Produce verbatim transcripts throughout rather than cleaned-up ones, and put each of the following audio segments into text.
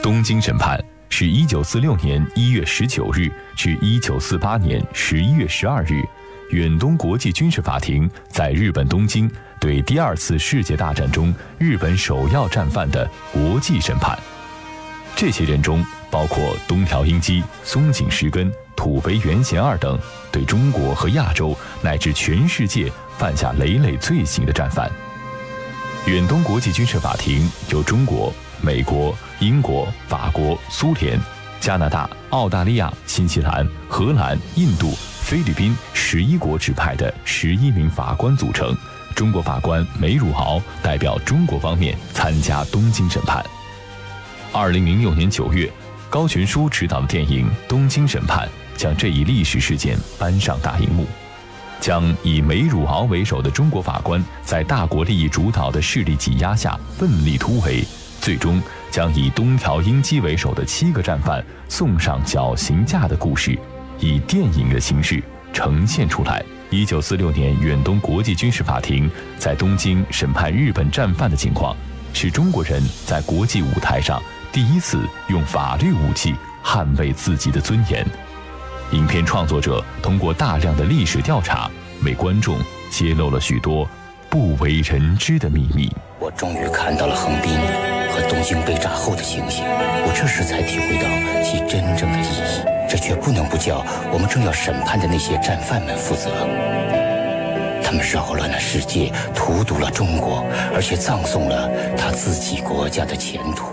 东京审判是一九四六年一月十九日至一九四八年十一月十二日，远东国际军事法庭在日本东京对第二次世界大战中日本首要战犯的国际审判。这些人中包括东条英机、松井石根、土肥原贤二等对中国和亚洲乃至全世界犯下累累罪行的战犯。远东国际军事法庭由中国、美国、英国、法国、苏联、加拿大、澳大利亚、新西兰、荷兰、印度、菲律宾十一国指派的十一名法官组成，中国法官梅汝敖代表中国方面参加东京审判。二零零六年九月，高群书执导的电影《东京审判》将这一历史事件搬上大荧幕，将以梅汝敖为首的中国法官在大国利益主导的势力挤压下奋力突围，最终将以东条英机为首的七个战犯送上绞刑架的故事，以电影的形式呈现出来。一九四六年远东国际军事法庭在东京审判日本战犯的情况，是中国人在国际舞台上第一次用法律武器捍卫自己的尊严。影片创作者通过大量的历史调查，为观众揭露了许多不为人知的秘密。 我终于看到了横滨和东京被炸后的情形，我这时才体会到其真正的意义。这却不能不叫我们正要审判的那些战犯们负责。他们扰乱了世界，荼毒了中国，而且葬送了他自己国家的前途。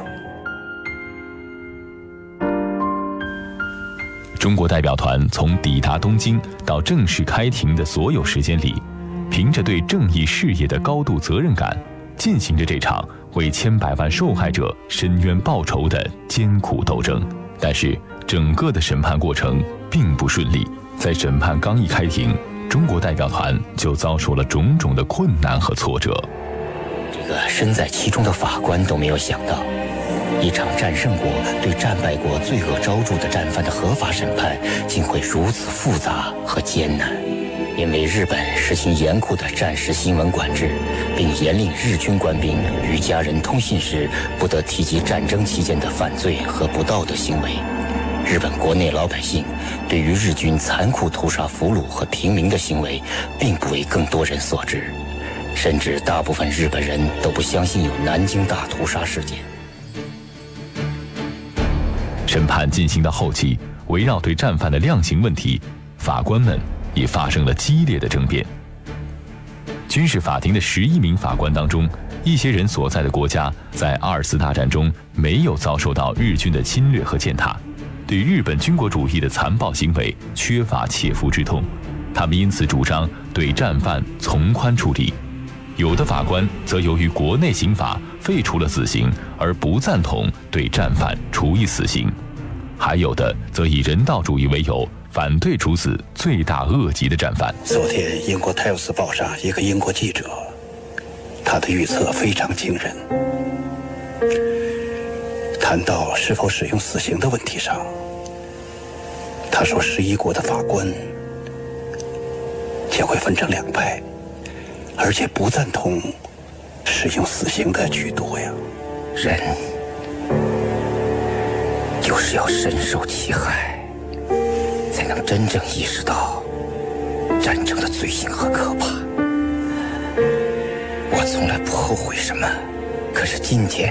中国代表团从抵达东京到正式开庭的所有时间里，凭着对正义事业的高度责任感，进行着这场为千百万受害者伸冤报仇的艰苦斗争。但是整个的审判过程并不顺利，在审判刚一开庭，中国代表团就遭受了种种的困难和挫折。 这个身在其中的法官都没有想到，一场战胜国对战败国罪恶昭著的战犯的合法审判竟会如此复杂和艰难。因为日本实行严酷的战时新闻管制，并严令日军官兵与家人通信时不得提及战争期间的犯罪和不道德行为，日本国内老百姓对于日军残酷屠杀俘虏和平民的行为并不为更多人所知，甚至大部分日本人都不相信有南京大屠杀事件。 审判进行到后期，围绕对战犯的量刑问题，法官们也发生了激烈的争辩。军事法庭的十一名法官当中，一些人所在的国家在二次大战中没有遭受到日军的侵略和践踏，对日本军国主义的残暴行为缺乏切肤之痛，他们因此主张对战犯从宽处理。有的法官则由于国内刑法废除了死刑，而不赞同对战犯处以死刑，还有的则以人道主义为由，反对处死罪大恶极的战犯。 昨天英国《泰晤士报》上一个英国记者，他的预测非常惊人。谈到是否使用死刑的问题上，他说十一国的法官将会分成两派，而且不赞同使用死刑的居多呀。 人就是要深受其害，才能真正意识到战争的罪行和可怕。我从来不后悔什么，可是今天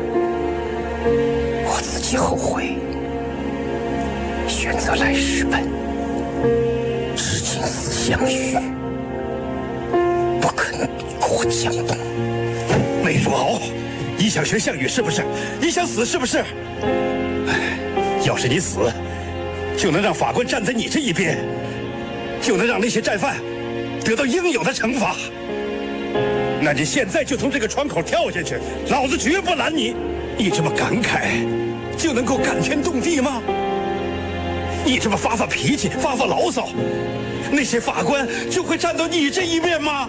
我自己后悔选择来日本知青死相许，不肯过江东。 梅汝敖，你想学项羽是不是？你想死是不是？要是你死，就能让法官站在你这一边，就能让那些战犯得到应有的惩罚。那你现在就从这个窗口跳下去，老子绝不拦你。你这么感慨，就能够感天动地吗？你这么发发脾气，发发牢骚，那些法官就会站到你这一边吗？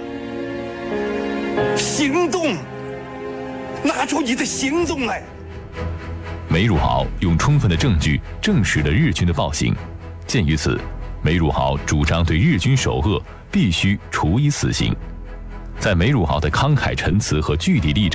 行动，拿出你的行动来。 梅汝敖用充分的证据证实了日军的暴行，鉴于此，梅汝敖主张对日军首恶必须处以死刑。在梅汝敖的慷慨陈词和据理力争